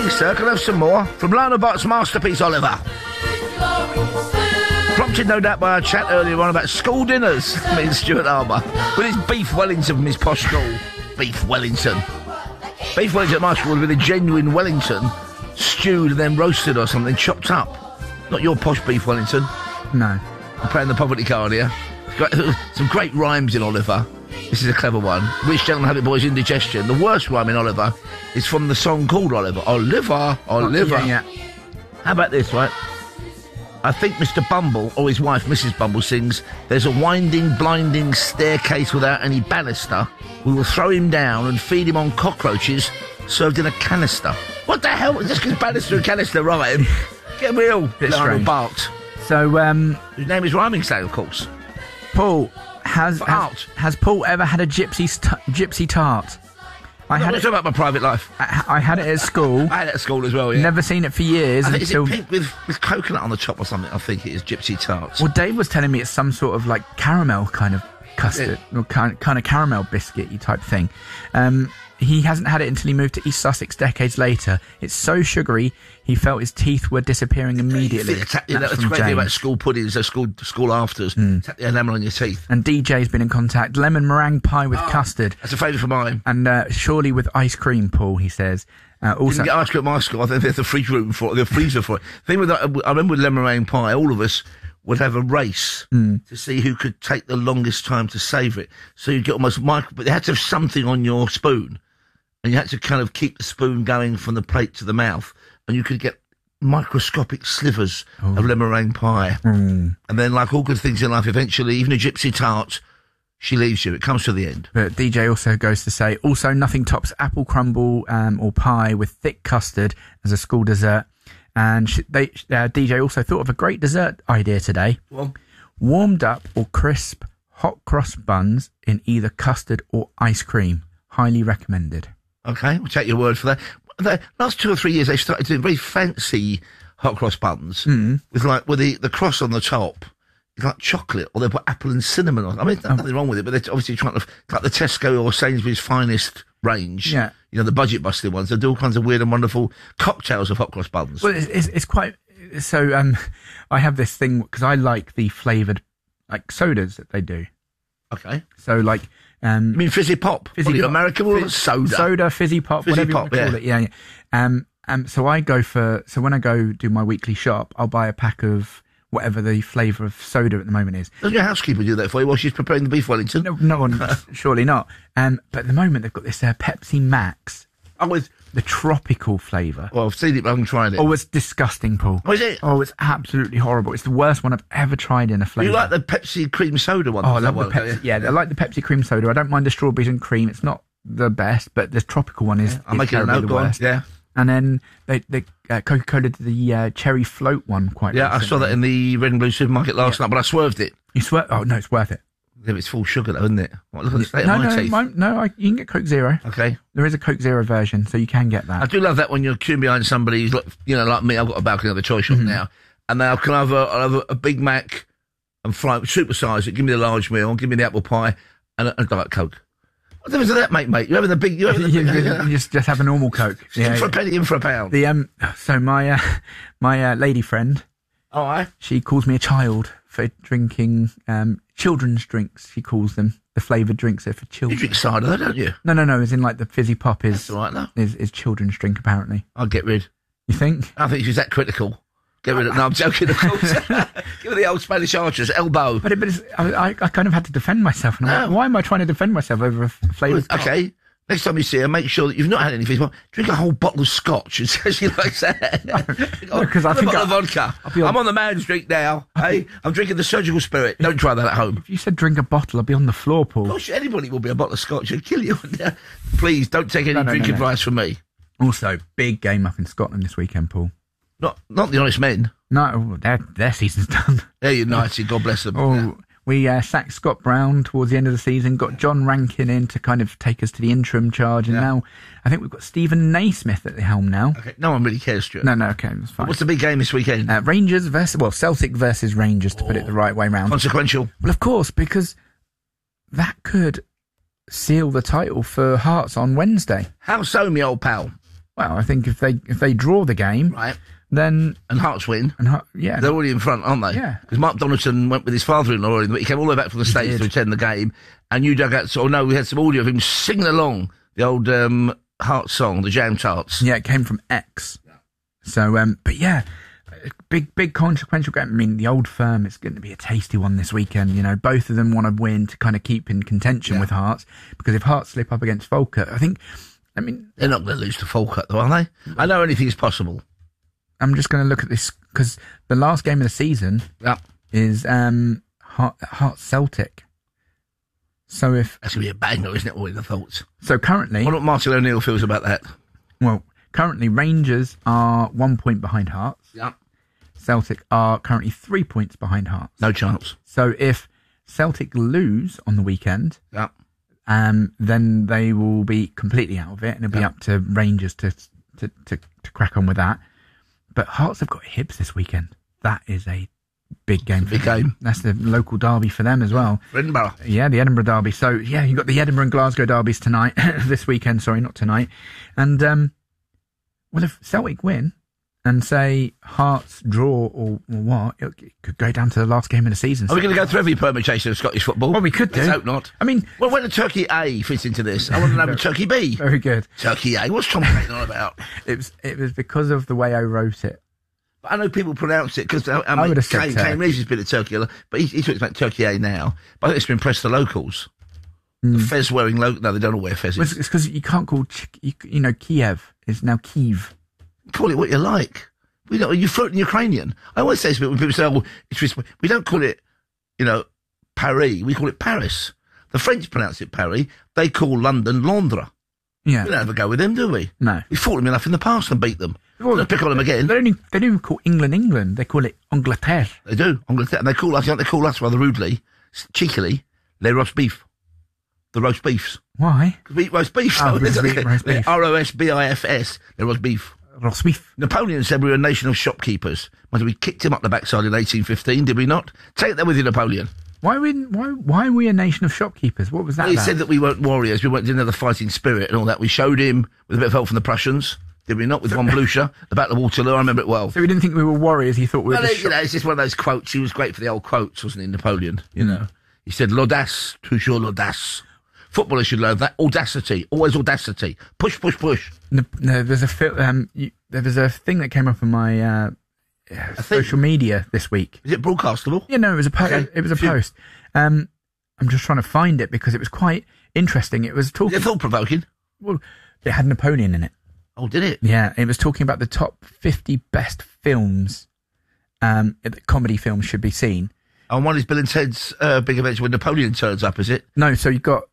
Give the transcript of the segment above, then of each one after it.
Please, sir, can I have some more? From Lionel Bart's masterpiece, Oliver. Prompted, no doubt, by our chat earlier on about school dinners, me and Stuart Armour, with his beef Wellington from his posh school. Beef Wellington. Beef Wellington at my school with a genuine Wellington, stewed and then roasted or something, chopped up. Not your posh beef Wellington. No. I'm playing the poverty card here. Some great rhymes in Oliver. This is a clever one. Rich Gentleman Habit Boys Indigestion. The worst rhyme in Oliver is from the song called Oliver. Oliver, Oliver. Yeah. How about this, right? I think Mr. Bumble, or his wife, Mrs. Bumble, sings, "There's a winding, blinding staircase without any banister. We will throw him down and feed him on cockroaches served in a canister." What the hell? Just because banister and canister rhyme? Get real. Lionel Bart. So, His name is Rhyming Stag, of course. Paul, has Paul ever had a gypsy tart? I had it about my private life. I had it at school. I had it at school as well, yeah. Never seen it for years. I think it's pink with coconut on the top or something. I think it is gypsy tarts. Well, Dave was telling me it's some sort of like caramel kind of custard, or kind of caramel biscuit-y type thing. He hasn't had it until he moved to East Sussex decades later. It's so sugary, he felt his teeth were disappearing immediately. That's the great thing about school puddings, school afters. Tap the enamel on your teeth. And DJ's been in contact. Lemon meringue pie with custard. That's a favourite for mine. And surely with ice cream, Paul, he says. Also, didn't get ice cream at my school. I think there's a freezer for it. Thing with that, I remember with lemon meringue pie, all of us would have a race to see who could take the longest time to savour it. So you'd get almost but they had to have something on your spoon. And you had to kind of keep the spoon going from the plate to the mouth. And you could get microscopic slivers of lemon meringue pie. And then, like all good things in life, eventually, even a gypsy tart, she leaves you. It comes to the end. But DJ also goes to say, also nothing tops apple crumble or pie with thick custard as a school dessert. And DJ also thought of a great dessert idea today. Well, warmed up or crisp hot cross buns in either custard or ice cream. Highly recommended. Okay, we'll take your word for that. The last 2 or 3 years, they started doing very fancy hot cross buns with the cross on the top. It's like chocolate, or they put apple and cinnamon on. I mean, there's nothing wrong with it, but they're obviously trying to, like the Tesco or Sainsbury's Finest range. Yeah. You know, the budget busting ones. They do all kinds of weird and wonderful cocktails of hot cross buns. Well, it's quite. So, I have this thing because I like the flavoured like sodas that they do. Okay. So, like. You mean fizzy pop? Fizzy pop. American or soda? Soda, fizzy pop, whatever you want to call it. Yeah. So I go so when I go do my weekly shop, I'll buy a pack of whatever the flavour of soda at the moment is. Does your housekeeper do that for you while she's preparing the beef Wellington? No one, surely not. But at the moment they've got this Pepsi Max. Oh, with the tropical flavour. Well, I've seen it, but I haven't tried it. Oh, it's disgusting, Paul. Oh, is it? Oh, it's absolutely horrible. It's the worst one I've ever tried in a flavour. You like the Pepsi cream soda one? Oh, I love the Pepsi. Yeah, I like the Pepsi cream soda. I don't mind the strawberries and cream. It's not the best, but the tropical one is. I'll make it a note. Go on. Yeah. And then Coca-Cola did the cherry float one quite. Yeah, recently. I saw that in the Red and Blue supermarket last night, but I swerved it. You swerved? Oh no, it's worth it. Yeah, it's full sugar, though, isn't it? Look at the state of my teeth. You can get Coke Zero. Okay. There is a Coke Zero version, so you can get that. I do love that when you're queuing behind somebody who's like, like me, I've got a balcony of the toy shop now, and I'll have a Big Mac and fry, supersize it, give me the large meal, give me the apple pie, and a Diet Coke. What difference does that make, mate? You're having the big... You just have a normal Coke. In for a penny, in for a pound. So my lady friend, she calls me a child for drinking children's drinks, she calls them. The flavoured drinks are for children. You drink cider, though, don't you? No, as in like the fizzy pop is... That's all right, though. Is children's drink, apparently. I'll get rid. You think? I think she's that critical. Get rid of... No, I'm joking, of course. Give her the old Spanish Archers, elbow. But I kind of had to defend myself. And I'm like, why am I trying to defend myself over a flavoured pop? Okay. Next time you see her, make sure that you've not had anything. Drink a whole bottle of scotch and say she likes that. Because I think a bottle of vodka. I'm on the man's drink now. Hey, I'm drinking the surgical spirit. Don't try that at home. If you said drink a bottle, I'd be on the floor, Paul. Gosh, anybody will be a bottle of scotch. It'll kill you. Please, don't take any drink advice from me. Also, big game up in Scotland this weekend, Paul. Not the Honest Men. No, their season's done. They're United, God bless them. Oh, yeah. We sacked Scott Brown towards the end of the season, got John Rankin in to kind of take us to the interim charge, and now I think we've got Stephen Naismith at the helm now. Okay, no one really cares, Stuart. No, okay, that's fine. What's the big game this weekend? Celtic versus Rangers, to put it the right way round. Consequential. Well, of course, because that could seal the title for Hearts on Wednesday. How so, me old pal? Well, I think if they draw the game, right, then and Hearts win, yeah, they're already in front, aren't they? Yeah. Because Mark Donaldson went with his father-in-law, and he came all the way back from the States to attend the game, and you dug out. So no, we had some audio of him singing along the old Hearts song, the Jam Tarts. Yeah, it came from X. Yeah. So, but yeah. Big consequential game. I mean, the Old Firm is going to be a tasty one this weekend. You know, both of them want to win to kind of keep in contention with Hearts, because if Hearts slip up against Falkirk, I mean... They're not going to lose to Falkirk, though, are they? I know anything is possible. I'm just going to look at this, because the last game of the season is Hearts Celtic. So if... That's going to be a banger, isn't it, all in the thoughts? So currently... I wonder what Martin O'Neill feels about that. Well, currently Rangers are 1 point behind Hearts. Yeah. Celtic are currently 3 points behind Hearts. No chance. So if Celtic lose on the weekend, then they will be completely out of it, and it'll be up to Rangers to crack on with that. But Hearts have got Hibs this weekend. That is a big game. Big game. That's the local derby for them as well. Edinburgh. Yeah, the Edinburgh derby. So yeah, you've got the Edinburgh and Glasgow derbies tonight, this weekend. Sorry, not tonight. And well, if Celtic win and say Hearts draw or what, it could go down to the last game of the season. Are we going to go through every permutation of Scottish football? Well, we could do. Let's hope not. I mean... Well, when the Turkey A fits into this, I want to know the Turkey B. Very good. Turkey A. What's Tom Clayton on about? It was because of the way I wrote it. But I know people pronounce it, because I would have said Kane Reeves has been at Turkey, but he talks about Turkey A now. But I think it's to impress the locals. The fez wearing no, they don't all wear fezes. Well, it's because you can't call Kiev. It's now Kiev. Call it what you like. You're floating Ukrainian. I always say when people say, we don't call it, Paris. We call it Paris. The French pronounce it Paris. They call London Londres. Yeah. We don't have a go with them, do we? No. We fought them enough in the past and beat them. Well, don't pick on them again. They don't even call England. They call it Angleterre. They do. Angleterre. And they call us rather rudely, cheekily, les roast beef. The roast beefs. Why? Because we eat roast beef. Oh, because we eat roast beef. ROSBIFS. Les roast beef. Roast beef. Napoleon said we were a nation of shopkeepers. We kicked him up the backside in 1815, did we not? Take that with you, Napoleon. Why are we a nation of shopkeepers? What was that He about? said that we weren't warriors. We didn't have the fighting spirit and all that. We showed him with a bit of help from the Prussians, did we not? With von Blücher, the Battle of Waterloo. I remember it well. So he didn't think we were warriors. He thought we were. Well, it's just one of those quotes. He was great for the old quotes, wasn't he, Napoleon? He said, "L'audace, toujours l'audace." Footballers should learn that. Audacity, always audacity. Push, push, push. No, there's there was a thing that came up on my social media this week. Is it broadcastable? Yeah, no, it was a post. It was a post. I'm just trying to find it because it was quite interesting. It was talking. Is it thought-provoking? Well, it had Napoleon in it. Oh, did it? Yeah, it was talking about the top 50 best films, comedy films should be seen. And one is Bill and Ted's Big Adventure when Napoleon turns up, is it? No, so you've got,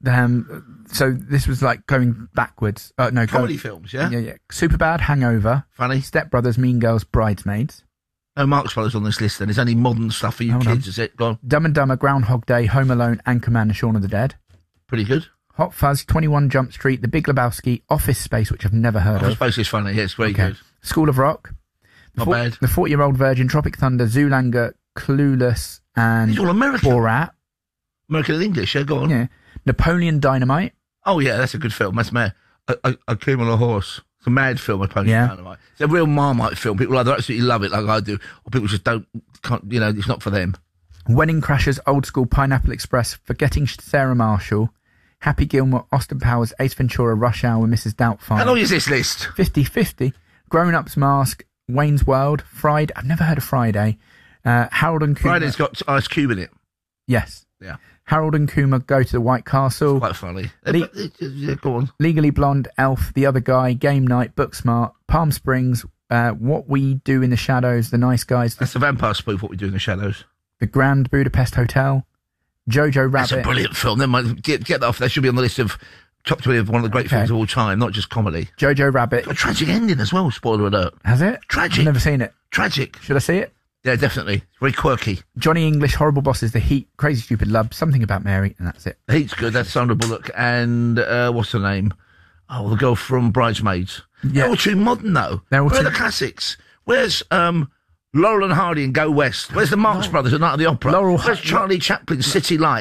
so this was like going backwards. Comedy films, yeah? Yeah. Superbad, Hangover. Funny. Step Brothers, Mean Girls, Bridesmaids. No Marx Brothers on this list then. There's only modern stuff for you kids, is it? Go on. Dumb and Dumber, Groundhog Day, Home Alone, Anchorman and Shaun of the Dead. Pretty good. Hot Fuzz, 21 Jump Street, The Big Lebowski, Office Space, which I've never heard of. Office Space is funny, yeah, it's very good. School of Rock. Not bad. The 40-Year-Old Virgin, Tropic Thunder, Zoolander, Clueless, and These are all American. Borat. American and English, yeah, go on. Yeah. Napoleon Dynamite. Oh, yeah, that's a good film. That's mad. I came on a horse. It's a mad film, Napoleon Dynamite. It's a real Marmite film. People either absolutely love it like I do, or people just can't, it's not for them. Wedding Crashers, Old School, Pineapple Express, Forgetting Sarah Marshall, Happy Gilmore, Austin Powers, Ace Ventura, Rush Hour, Mrs. Doubtfire. How long is this list? 50-50. Grown Ups Mask, Wayne's World, Friday. I've never heard of Friday. Harold and Kumar. Friday's got Ice Cube in it. Yes. Yeah. Harold and Kumar Go to the White Castle. Quite funny. Yeah, go on. Legally Blonde, Elf, The Other Guy, Game Night, Booksmart, Palm Springs, What We Do in the Shadows, The Nice Guys. That's the vampire spoof, What We Do in the Shadows. The Grand Budapest Hotel, Jojo Rabbit. That's a brilliant film. Then get that off. That should be on the list of top 20 of one of the great films of all time, not just comedy. Jojo Rabbit. A tragic ending as well, spoiler alert. Has it? Tragic. I've never seen it. Tragic. Should I see it? Yeah, definitely. Very quirky. Johnny English, Horrible Bosses, The Heat, Crazy Stupid Love, Something About Mary, and that's it. The Heat's good. That's Sandra Bullock and what's her name? Oh, the girl from Bridesmaids. Yeah. They're all too modern, though. Where are the classics? Where's Laurel and Hardy and Go West? Where's the Marx Brothers at Night of the Opera? Where's Charlie Chaplin's City Lights?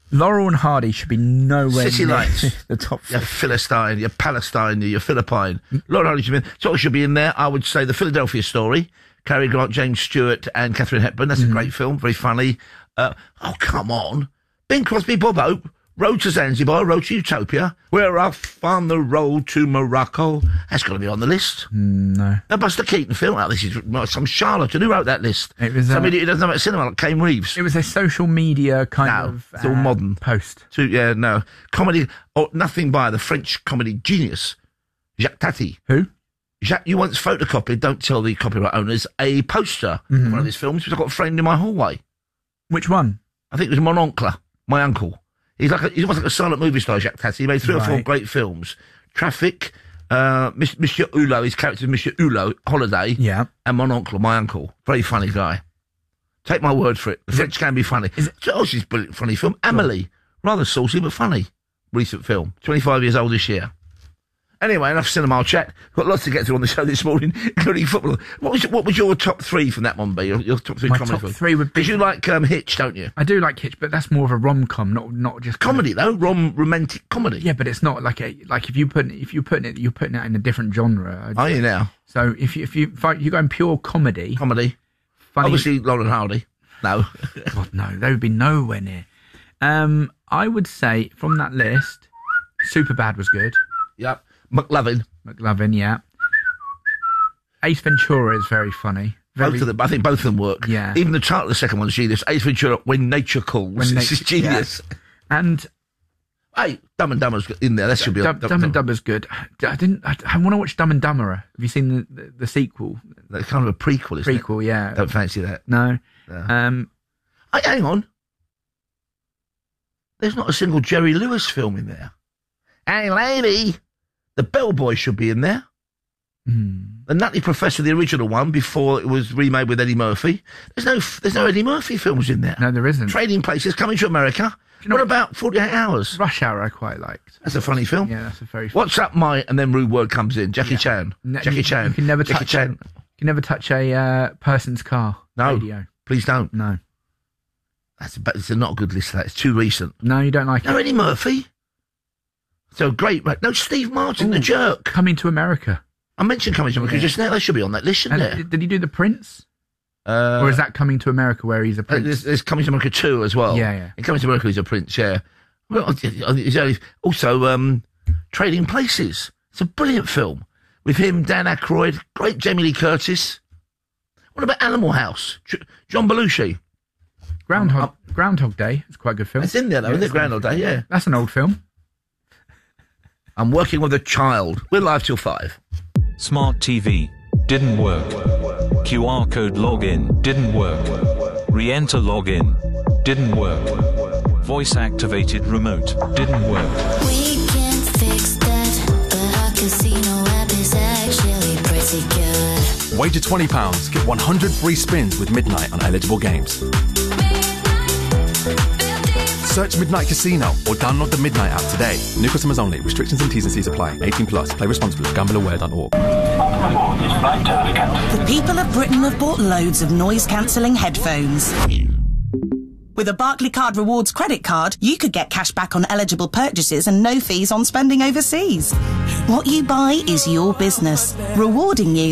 Laurel and Hardy should be nowhere City near Lights. the top Your 3. Philistine, your Palestine, your Philippine. Laurel and Hardy should be in. So what should be in there? I would say The Philadelphia Story. Cary Grant, James Stewart, and Katharine Hepburn. That's a great film, very funny. Oh, come on. Bing Crosby, Bob Hope, Road to Zanzibar, Road to Utopia. We're off on the road to Morocco. That's got to be on the list. No. A Buster Keaton film. Oh, this is some charlatan who wrote that list. It was somebody who doesn't know about cinema, like Kane Reeves. It was a social media kind of it's all modern. post. No. Comedy, or Nothing by the French comedy genius, Jacques Tati. Who? Jacques, you once photocopied, don't tell the copyright owners, a poster of one of his films, which I've got framed in my hallway. Which one? I think it was Mon Oncle, my uncle. He's almost like a silent movie star, Jacques Tati. He made 3 or 4 great films. Traffic, Monsieur Hulot, his character is Monsieur Hulot, Holiday, and Mon Oncle, my uncle. Very funny guy. Take my word for it. The French can be funny. She's a brilliant, funny film. Amelie, rather saucy but funny. Recent film. 25 years old this year. Anyway, enough cinema chat. Got lots to get through on the show this morning, including football. What was your top 3 from that one, B? Your top 3 My comedy top films? 3 would be... Because you like Hitch, don't you? I do like Hitch, but that's more of a rom-com, not just... Comedy, though? Romantic comedy? Yeah, but it's not like if you're putting it in a different genre. Are you now? So if you're going pure comedy... Comedy. Funny, Obviously, Laurel and Hardy. No. God, no, they would be nowhere near. I would say, from that list, Superbad was good. Yep. McLovin, yeah. Ace Ventura is very funny. Both of them, I think both of them work. Yeah. Even the title of the second one's genius. Ace Ventura, When Nature Calls. This is genius. Yeah. And... Hey, Dumb and Dumber's in there. That should be Dumb and Dumber's good. I want to watch Dumb and Dumberer. Have you seen the sequel? That's kind of a prequel, isn't it? Prequel, yeah. Don't fancy that. No. Hang on. There's not a single Jerry Lewis film in there. Hey, lady! The Bellboy should be in there. The Nutty Professor, the original one, before it was remade with Eddie Murphy. There's no Eddie Murphy films in there. No, there isn't. Trading Places, Coming to America. What about 48 Hours? Rush Hour I quite liked. That's a funny film. Yeah, that's a very funny What's Up, Mate? And then Rude Word comes in. Jackie Chan. Jackie Chan. You can never Jackie touch Chan. You can never touch a person's car. No. Radio. Please don't. No. It's not a good list, that. It's too recent. No, you don't like it. No, Eddie Murphy. So great. No, Steve Martin, the jerk. Coming to America. I mentioned Coming to America just now. That should be on that list, shouldn't it? Did he do The Prince? Or is that Coming to America where he's a prince? There's Coming to America 2 as well. Yeah. In Coming to America, he's a prince, yeah. Well, also, Trading Places. It's a brilliant film. With him, Dan Aykroyd, great Jamie Lee Curtis. What about Animal House? John Belushi. Groundhog Day. It's quite a good film. It's in there, though, isn't it? Groundhog Day, yeah. That's an old film. I'm working with a child. We're live till 5. Smart TV. Didn't work. QR code login. Didn't work. Re-enter login. Didn't work. Voice-activated remote. Didn't work. We can fix that, but our casino app is actually pretty good. Wager £20. Get 100 free spins with Midnight on eligible games. Search Midnight Casino or download the Midnight app today. New customers only. Restrictions and T's and C's apply. 18 plus. Play responsibly. GambleAware.org. The people of Britain have bought loads of noise-cancelling headphones. With a Barclaycard Rewards credit card, you could get cash back on eligible purchases and no fees on spending overseas. What you buy is your business, rewarding you